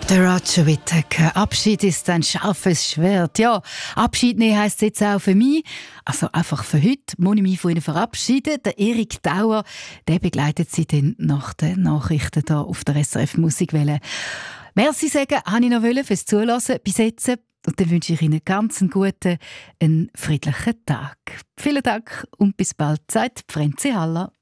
Der Roger Whittaker. Abschied ist ein scharfes Schwert. Ja, Abschied nehmen heisst jetzt auch für mich. Also einfach für heute muss ich mich von Ihnen verabschieden. Der Erik Dauer, der begleitet Sie dann nach den Nachrichten hier auf der SRF Musikwelle. Merci sagen, habe ich noch wollen fürs Zuhören bis jetzt. Und dann wünsche ich Ihnen ganz einen guten, einen friedlichen Tag. Vielen Dank und bis bald, sagt Franzi Haller.